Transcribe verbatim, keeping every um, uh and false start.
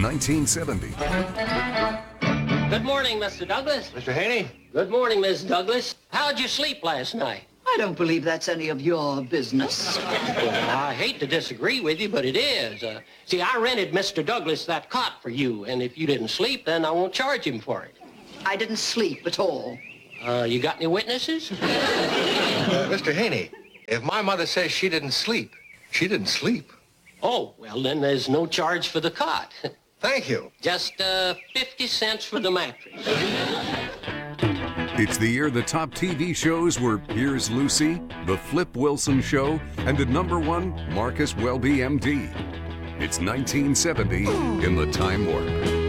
nineteen seventy. Good morning, Mister Douglas. Mister Haney? Good morning, Miss Douglas. How'd you sleep last night? I don't believe that's any of your business. Well, I hate to disagree with you, but it is. Uh, see, I rented Mister Douglas that cot for you, and if you didn't sleep, then I won't charge him for it. I didn't sleep at all. Uh, you got any witnesses? Uh, Mister Haney, if my mother says she didn't sleep, she didn't sleep. Oh, well, then there's no charge for the cot. Thank you. Just uh, fifty cents for the mattress. It's the year the top T V shows were Here's Lucy, The Flip Wilson Show, and at number one, Marcus Welby, M D. It's nineteen seventy in the Time Warp.